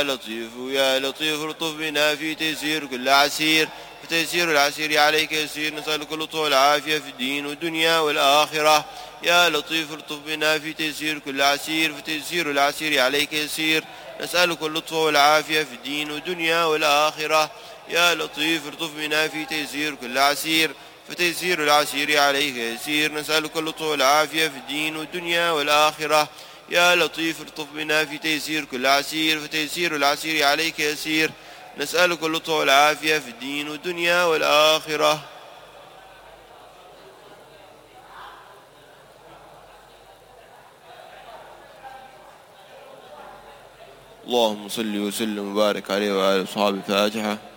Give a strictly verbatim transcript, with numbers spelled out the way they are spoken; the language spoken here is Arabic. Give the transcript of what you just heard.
لطيف يا لطيف الطف بنا في تيسير كل عسير، فتيسير العسير عليك يسير، نسألك اللطف والعافية في الدين والدنيا والآخرة. يا لطيف الطف بنا في تيسير كل عسير، فتيسير العسير عليك يسير، نسألك اللطف والعافية في الدين والدنيا والآخرة. يا لطيف الطف بنا في تيسير كل عسير، فتيسير العسير عليك يسير، نسألك اللطف والعافية في الدين والدنيا والآخرة. يا لطيف الطف بنا في تيسير كل عسير، فتيسير العسير عليك يسير، نسألك اللطف والعافية في الدين والدنيا والآخرة. اللهم صل وسلم وبارك عليه وعلى أصحابه. الفاتحة.